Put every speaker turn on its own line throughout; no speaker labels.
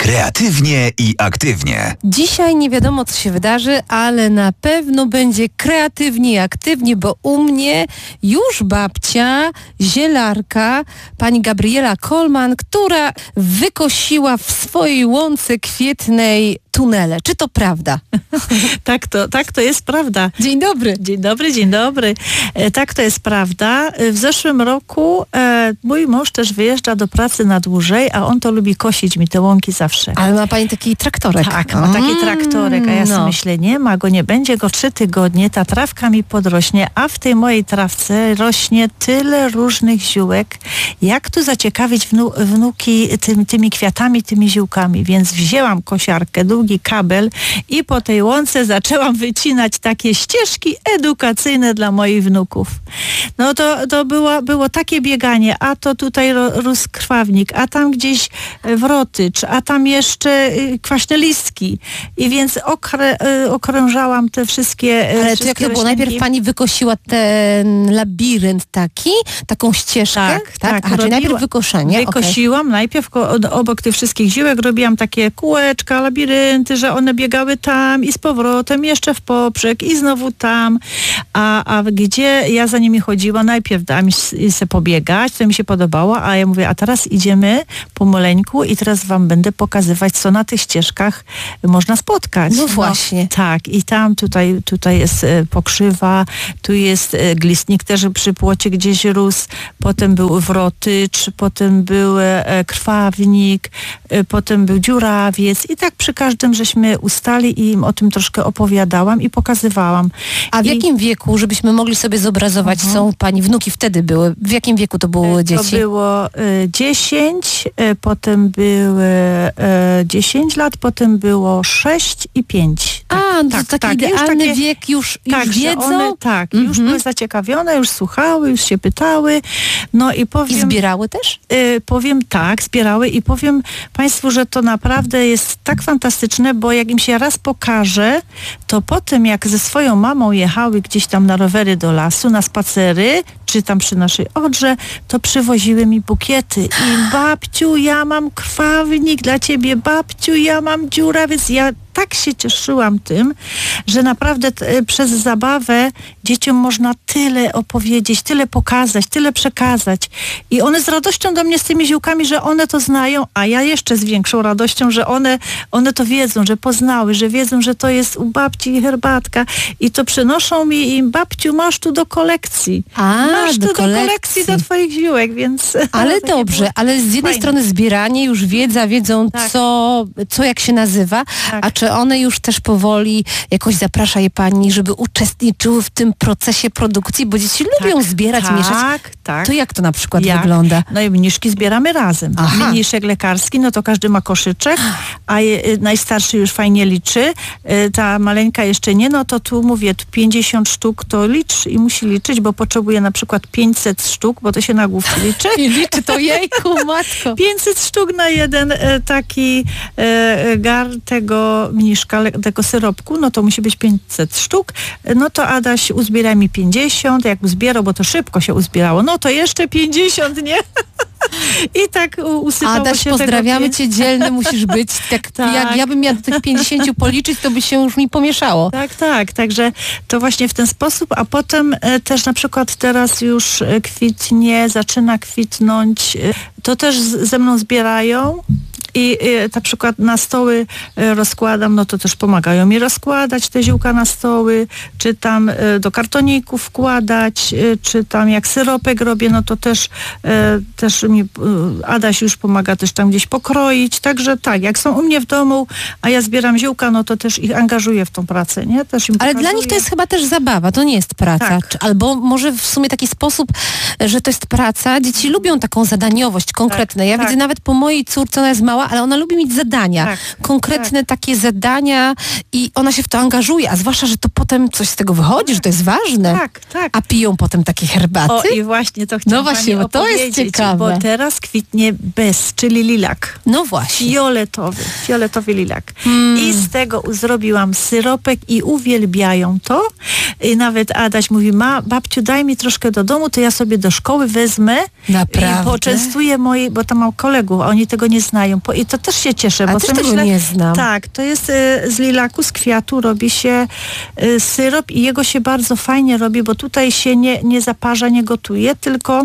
Kreatywnie i aktywnie.
Dzisiaj nie wiadomo, co się wydarzy, ale na pewno będzie kreatywnie i aktywnie, bo u mnie już babcia, zielarka, pani Gabriela Kolman, która wykosiła w swojej łące kwietnej tunele. Czy to prawda?
Tak, to jest prawda.
Dzień dobry.
Dzień dobry. Tak, to jest prawda. W zeszłym roku mój mąż też wyjeżdża do pracy na dłużej, a on to lubi kosić mi te łąki zawsze.
Ale ma pani taki traktorek.
Tak, ma taki traktorek, a ja sobie myślę, nie będzie go 3 tygodnie, ta trawka mi podrośnie, a w tej mojej trawce rośnie tyle różnych ziółek. Jak tu zaciekawić wnuki tymi kwiatami, tymi ziółkami? Więc wzięłam kosiarkę, długi kabel i po tej łące zaczęłam wycinać takie ścieżki edukacyjne dla moich wnuków. No to było takie bieganie, a to tutaj rósł krwawnik, a tam gdzieś wrotycz, a tam jeszcze kwaśne listki. I więc okrążałam te wszystkie
Ale to jak to było? Najpierw pani wykosiła ten labirynt taką ścieżkę? Tak. Aha, czyli najpierw wykoszenie.
Wykosiłam, najpierw obok tych wszystkich ziółek robiłam takie kółeczka, labirynty, że one biegały tam i z powrotem, jeszcze w poprzek i znowu tam. A gdzie ja za nimi chodziłam, najpierw dałam się pobiegać, to mi się podobało, a ja mówię, a teraz idziemy pomaleńku i teraz wam będę pokazywać, co na tych ścieżkach można spotkać.
No właśnie.
Tak, i tam tutaj jest pokrzywa, tu jest glistnik też przy płocie gdzieś rósł, potem był wrotycz, potem był krwawnik, potem był dziurawiec i tak przy każdym żeśmy ustali i im o tym troszkę opowiadałam i pokazywałam.
A w jakim wieku, żebyśmy mogli sobie zobrazować, są pani wnuki wtedy były? W jakim wieku to były dzieci?
To było 10, potem były 10 lat, potem było 6 i 5.
To taki idealny wiek, już wiedzą?
Już były zaciekawione, już słuchały, już się pytały. No i powiem...
I zbierały też?
Powiem tak, zbierały i powiem państwu, że to naprawdę jest tak fantastyczne, bo jak im się raz pokaże, to potem jak ze swoją mamą jechały gdzieś tam na rowery do lasu, na spacery, czy tam przy naszej Odrze, to przywoziły mi bukiety. I babciu, ja mam krwawnik dla ciebie, babciu, ja mam dziurawiec. Ja tak się cieszyłam tym, że naprawdę przez zabawę dzieciom można tyle opowiedzieć, tyle pokazać, tyle przekazać. I one z radością do mnie z tymi ziółkami, że one to znają, a ja jeszcze z większą radością, że one to wiedzą, że poznały, że wiedzą, że to jest u babci herbatka i to przynoszą mi i babciu, masz tu do kolekcji. Masz tu do kolekcji do twoich ziółek, więc...
Ale dobrze, ale z jednej strony zbieranie, już wiedzą co jak się nazywa, a czy one już też powoli jakoś zaprasza je pani, żeby uczestniczyły w tym procesie produkcji, bo dzieci lubią zbierać, mieszać.
Tak.
To jak to na przykład wygląda?
No i mniszki zbieramy razem. Mniszek lekarski, no to każdy ma koszyczek, a najstarszy już fajnie liczy, ta maleńka jeszcze nie, no to tu mówię, 50 sztuk to licz i musi liczyć, bo potrzebuje na przykład 500 sztuk, bo to się na główce liczy.
I liczy to jejku, matko.
500 sztuk na jeden taki gar tego mniszka, tego syropku, no to musi być 500 sztuk. No to Adaś uzbiera mi 50, jak uzbierał, bo to szybko się uzbierało, no to jeszcze 50, nie? I tak usypało
Adaś,
się
pozdrawiamy cię, dzielny musisz być. Jak ja bym miała do tych 50 policzyć, to by się już mi pomieszało.
Tak. Także to właśnie w ten sposób, a potem też na przykład teraz już zaczyna kwitnąć, to też ze mną zbierają. I na przykład na stoły rozkładam, no to też pomagają mi rozkładać te ziółka na stoły, czy tam do kartoników wkładać, czy tam jak syropek robię, no to też mi Adaś już pomaga też tam gdzieś pokroić. Także tak, jak są u mnie w domu, a ja zbieram ziółka, no to też ich angażuję w tą pracę, nie? Też im
Ale
pokazuję.
dla nich to jest chyba też zabawa, to nie jest praca.
Tak.
Albo może w sumie taki sposób, że to jest praca. Dzieci lubią taką zadaniowość konkretną. Ja widzę nawet po mojej córce, ona jest mała, ale ona lubi mieć zadania. Konkretne takie zadania i ona się w to angażuje, a zwłaszcza, że to potem coś z tego wychodzi, że to jest ważne.
Tak.
A piją potem takie herbaty?
O, i właśnie to chciałam pani
bo to jest ciekawe.
Bo teraz kwitnie bez, czyli lilak.
No właśnie.
Fioletowy lilak. I z tego zrobiłam syropek i uwielbiają to. I nawet Adaś mówi, babciu, daj mi troszkę do domu, to ja sobie do szkoły wezmę.
Naprawdę?
I poczęstuję bo tam mam kolegów, a oni tego nie znają. i to też się cieszę.
A
bo
też
to
tego nie znam.
Tak, to jest z lilaku, z kwiatu robi się syrop i jego się bardzo fajnie robi, bo tutaj się nie zaparza, nie gotuje, tylko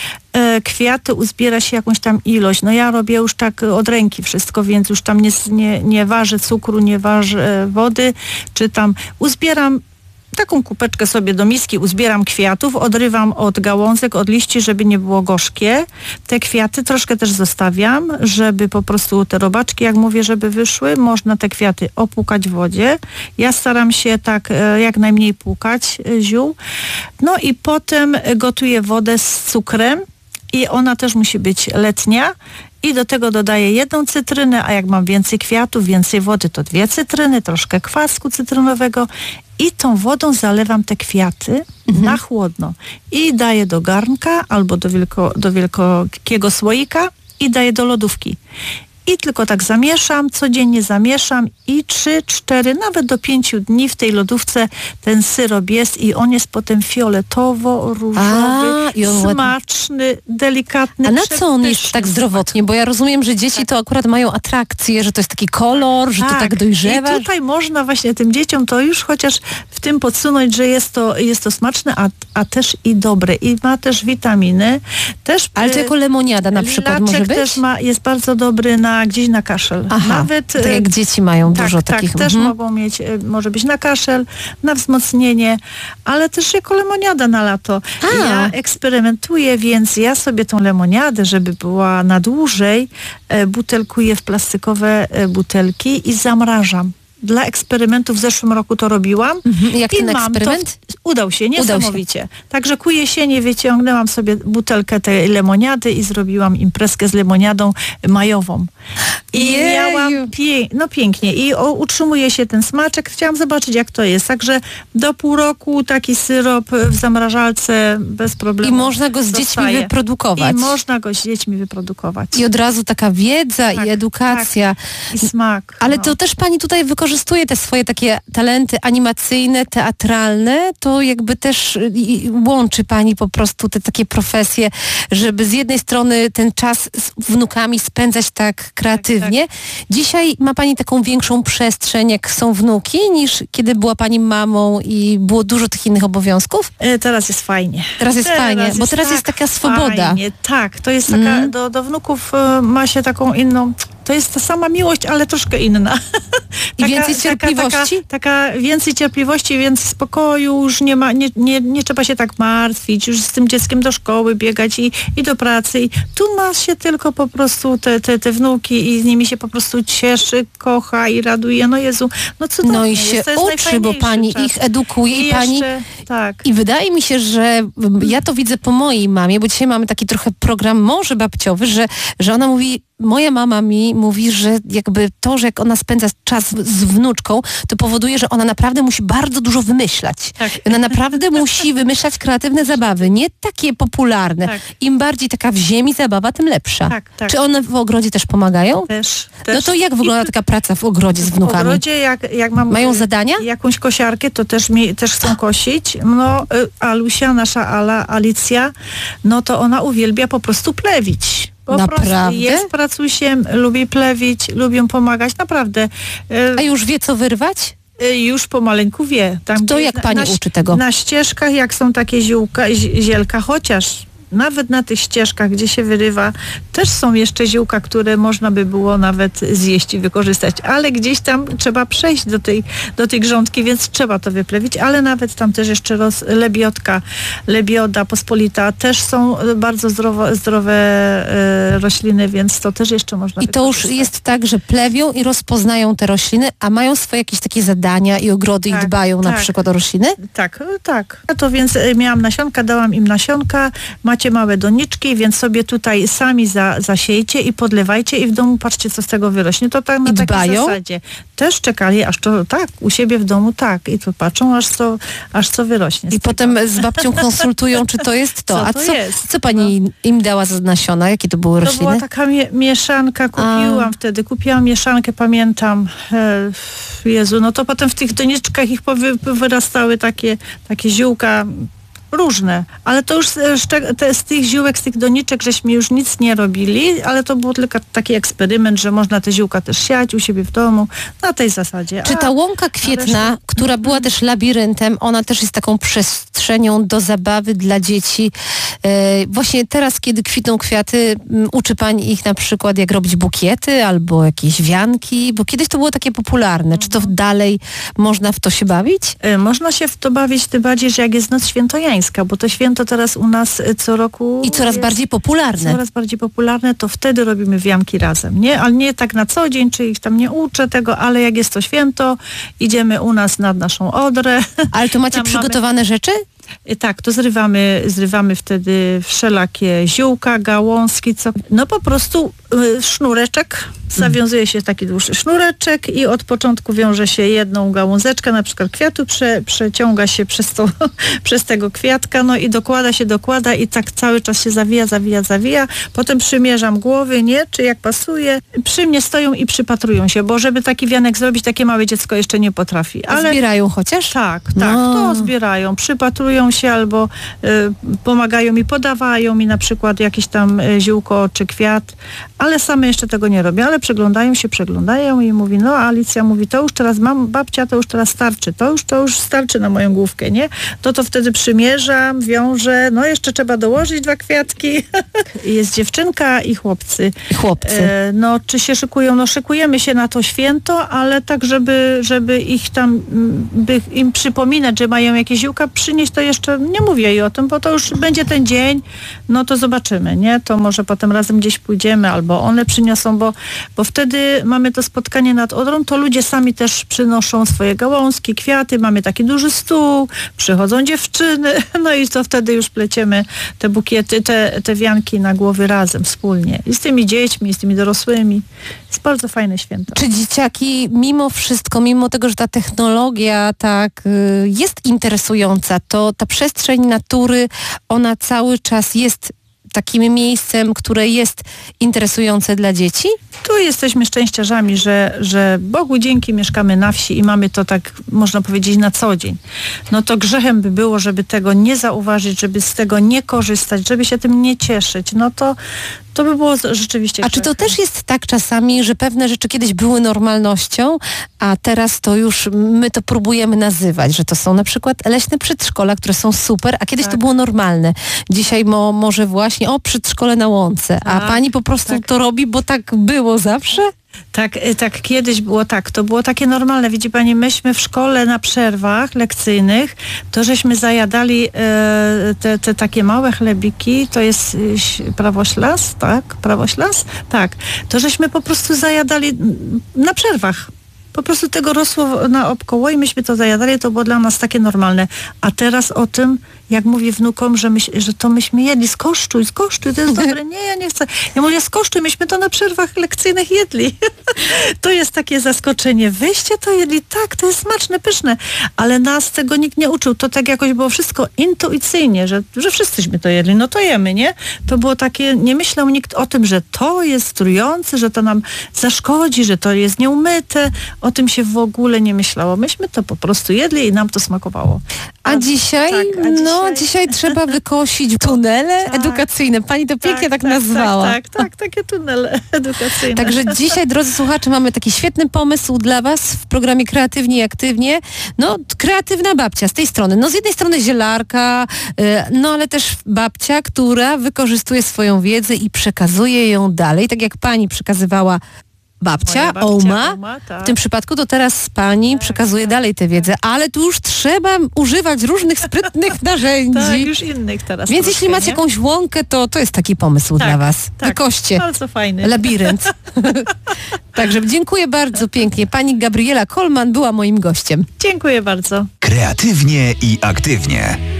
kwiaty uzbiera się jakąś tam ilość. No ja robię już tak od ręki wszystko, więc już tam nie ważę cukru, nie ważę wody, czy tam uzbieram taką kupeczkę sobie do miski, uzbieram kwiatów, odrywam od gałązek, od liści, żeby nie było gorzkie. Te kwiaty troszkę też zostawiam, żeby po prostu te robaczki, jak mówię, żeby wyszły. Można te kwiaty opłukać w wodzie. Ja staram się tak jak najmniej płukać ziół. No i potem gotuję wodę z cukrem i ona też musi być letnia. I do tego dodaję 1 cytrynę, a jak mam więcej kwiatów, więcej wody, to 2 cytryny, troszkę kwasku cytrynowego i tą wodą zalewam te kwiaty na chłodno i daję do garnka albo do wielkiego słoika i daję do lodówki. I tylko tak zamieszam, codziennie zamieszam i 3, 4, nawet do 5 dni w tej lodówce ten syrop jest i on jest potem fioletowo-różowy, smaczny, delikatny.
A na co on jest tak zdrowotnie? Bo ja rozumiem, że dzieci to akurat mają atrakcję, że to jest taki kolor, że to tak dojrzewa.
I tutaj można właśnie tym dzieciom to już chociaż w tym podsunąć, że jest to smaczne, a też i dobre. I ma też witaminy.
Ale to jako lemoniada na przykład może być?
Też jest bardzo dobry gdzieś na kaszel.
Aha, nawet tak jak dzieci mają dużo takich.
Tak, też mogą mieć, może być na kaszel, na wzmocnienie, ale też jako lemoniada na lato. Ja eksperymentuję, więc ja sobie tą lemoniadę, żeby była na dłużej, butelkuję w plastikowe butelki i zamrażam. Dla eksperymentu w zeszłym roku to robiłam.
Jak ten eksperyment?
Udał się, niesamowicie. Także ku jesieni wyciągnęłam sobie butelkę tej lemoniady i zrobiłam imprezkę z lemoniadą majową. I miałam pięknie. I utrzymuje się ten smaczek. Chciałam zobaczyć, jak to jest. Także do pół roku taki syrop w zamrażalce bez problemu.
I można go z dziećmi wyprodukować. I od razu taka wiedza i edukacja.
I smak.
Ale to też pani tutaj wykorzystuje te swoje takie talenty animacyjne, teatralne, to jakby też łączy pani po prostu te takie profesje, żeby z jednej strony ten czas z wnukami spędzać tak kreatywnie. Tak. Dzisiaj ma pani taką większą przestrzeń, jak są wnuki, niż kiedy była pani mamą i było dużo tych innych obowiązków?
Teraz jest fajnie.
Teraz jest taka swoboda.
Fajnie. Tak, to jest taka, do wnuków ma się taką inną... To jest ta sama miłość, ale troszkę inna.
I więcej cierpliwości?
Taka więcej cierpliwości, więcej spokoju, już nie trzeba się tak martwić, już z tym dzieckiem do szkoły biegać i do pracy. I tu ma się tylko po prostu te wnuki i z nimi się po prostu cieszy, kocha i raduje. No Jezu, no cudownie.
No i się uczy, bo pani ich edukuje i pani...
Tak.
I wydaje mi się, że ja to widzę po mojej mamie, bo dzisiaj mamy taki trochę program Morze Babciowy, że ona mówi, moja mama mi mówi, że jakby to, że jak ona spędza czas z wnuczką, to powoduje, że ona naprawdę musi bardzo dużo wymyślać. Tak. Ona naprawdę musi wymyślać kreatywne zabawy, nie takie popularne. Tak. Im bardziej taka w ziemi zabawa, tym lepsza. Tak, tak. Czy one w ogrodzie też pomagają?
Też.
No to jak wygląda taka praca w ogrodzie z wnukami?
W ogrodzie, jak mam...
Mają zadania?
Jakąś kosiarkę, to też chcą kosić. No, Alusia, nasza Alicja, no to ona uwielbia po prostu plewić.
Naprawdę?
Jest pracusiem, lubi plewić, lubią pomagać, naprawdę.
A już wie, co wyrwać?
Już pomaleńku wie. Tam,
to jak pani uczy tego?
Na ścieżkach, jak są takie zielka, chociaż nawet na tych ścieżkach, gdzie się wyrywa, też są jeszcze ziółka, które można by było nawet zjeść i wykorzystać, ale gdzieś tam trzeba przejść do tej grządki, więc trzeba to wyplewić, ale nawet tam też jeszcze lebioda pospolita, też są bardzo zdrowe rośliny, więc to też jeszcze można
I to już jest tak, że plewią i rozpoznają te rośliny, a mają swoje jakieś takie zadania i ogrody i dbają na przykład o rośliny?
Tak. No to więc miałam nasionka, dałam im nasionka, macie małe doniczki, więc sobie tutaj sami zasiejcie i podlewajcie i w domu patrzcie, co z tego wyrośnie. To tak na takiej zasadzie. Też czekali, aż to u siebie w domu i to patrzą, aż co wyrośnie.
I potem z babcią konsultują, czy to jest to. Co pani im dała za nasiona? Jakie to były rośliny?
To była taka mieszanka, kupiłam mieszankę, pamiętam. Jezu, no to potem w tych doniczkach ich wyrastały takie ziółka. różne, ale to już z tych ziółek, z tych doniczek, żeśmy już nic nie robili, ale to był tylko taki eksperyment, że można te ziółka też siać u siebie w domu, na tej zasadzie.
Czy ta łąka kwietna, która była też labiryntem, ona też jest taką przestrzenią do zabawy dla dzieci? Właśnie teraz, kiedy kwitną kwiaty, uczy pani ich na przykład, jak robić bukiety albo jakieś wianki, bo kiedyś to było takie popularne. Czy to dalej można w to się bawić?
Można się w to bawić, tym bardziej, że jak jest Noc Świętojańska, bo to święto teraz u nas co roku
i coraz bardziej popularne.
Coraz bardziej popularne, to wtedy robimy wianki razem, nie? Ale nie tak na co dzień, czy ich tam nie uczę tego, ale jak jest to święto, idziemy u nas nad naszą Odrę.
Ale to macie przygotowane rzeczy?
Tak, to zrywamy wtedy wszelakie ziółka, gałązki, no po prostu sznureczek, zawiązuje się taki dłuższy sznureczek i od początku wiąże się jedną gałązeczkę, na przykład kwiatu, przeciąga się przez tego kwiatka, no i dokłada i tak cały czas się zawija. Potem przymierzam głowy, nie? Czy jak pasuje. Przy mnie stoją i przypatrują się, bo żeby taki wianek zrobić, takie małe dziecko jeszcze nie potrafi. Ale
zbierają chociaż?
Tak, to zbierają, przypatrują się albo pomagają mi, podawają mi na przykład jakieś tam ziółko czy kwiat, ale same jeszcze tego nie robię, ale przeglądają i mówi, no Alicja mówi, to już teraz babcia, to już teraz starczy, to już starczy na moją główkę, nie? To wtedy przymierzam, wiążę, no jeszcze trzeba dołożyć 2 kwiatki. Jest dziewczynka i chłopcy. No, czy się szykują? No, szykujemy się na to święto, ale tak, żeby ich tam, by im przypominać, że mają jakieś ziółka przynieść, to jeszcze nie mówię jej o tym, bo to już będzie ten dzień, no to zobaczymy, nie? To może potem razem gdzieś pójdziemy, albo one przyniosą, bo wtedy mamy to spotkanie nad Odrą, to ludzie sami też przynoszą swoje gałązki, kwiaty, mamy taki duży stół, przychodzą dziewczyny, no i to wtedy już pleciemy te bukiety, te wianki na głowy razem, wspólnie. I z tymi dziećmi, i z tymi dorosłymi. Jest bardzo fajne święto.
Czy dzieciaki mimo wszystko, mimo tego, że ta technologia tak jest interesująca, to ta przestrzeń natury, ona cały czas jest takim miejscem, które jest interesujące dla dzieci?
Tu jesteśmy szczęściarzami, że Bogu dzięki mieszkamy na wsi i mamy to tak, można powiedzieć, na co dzień. No to grzechem by było, żeby tego nie zauważyć, żeby z tego nie korzystać, żeby się tym nie cieszyć. No to by było rzeczywiście
grzechem. A czy to też jest tak czasami, że pewne rzeczy kiedyś były normalnością, a teraz to już my to próbujemy nazywać, że to są na przykład leśne przedszkola, które są super, a kiedyś to było normalne. Dzisiaj może właśnie przedszkole na łące, a pani po prostu to robi, bo tak było zawsze?
Tak, kiedyś było tak, to było takie normalne. Widzi pani, myśmy w szkole na przerwach lekcyjnych, to żeśmy zajadali te takie małe chlebiki, to jest prawoślas, tak? Prawoślas? Tak. To żeśmy po prostu zajadali na przerwach. Po prostu tego rosło naokoło i myśmy to zajadali, to było dla nas takie normalne. A teraz o tym, jak mówię wnukom, że to myśmy jedli, skosztuj, to jest dobre. Nie, ja nie chcę. Ja mówię, skosztuj, myśmy to na przerwach lekcyjnych jedli. To jest takie zaskoczenie. Wyście to jedli, tak, to jest smaczne, pyszne. Ale nas tego nikt nie uczył. To tak jakoś było wszystko intuicyjnie, że wszyscyśmy to jedli. No to jemy, nie? To było takie, nie myślał nikt o tym, że to jest trujące, że to nam zaszkodzi, że to jest nieumyte. O tym się w ogóle nie myślało. Myśmy to po prostu jedli i nam to smakowało.
A dzisiaj? Dzisiaj trzeba wykosić tunele edukacyjne. Pani to pięknie tak nazwała.
Tak, takie tunele edukacyjne.
Także dzisiaj, drodzy słuchacze, mamy taki świetny pomysł dla was w programie Kreatywnie i Aktywnie. No, kreatywna babcia z tej strony. No, z jednej strony zielarka, no ale też babcia, która wykorzystuje swoją wiedzę i przekazuje ją dalej, tak jak pani przekazywała babcia, Oma, tak. W tym przypadku to teraz pani przekazuje dalej tę wiedzę, ale tu już trzeba używać różnych sprytnych narzędzi.
Tak, już innych teraz.
Więc jeśli macie jakąś łąkę, to jest taki pomysł dla was. Wykoście.
Bardzo fajny.
Labirynt. Także dziękuję bardzo pięknie. Pani Gabriela Kolman była moim gościem.
Dziękuję bardzo.
Kreatywnie i aktywnie.